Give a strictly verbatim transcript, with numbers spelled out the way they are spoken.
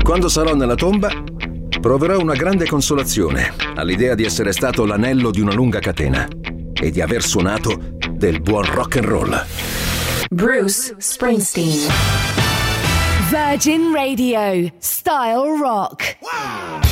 Quando sarò nella tomba, proverò una grande consolazione all'idea di essere stato l'anello di una lunga catena e di aver suonato del buon rock and roll. Bruce Springsteen. Virgin Radio, Style Rock. Wow.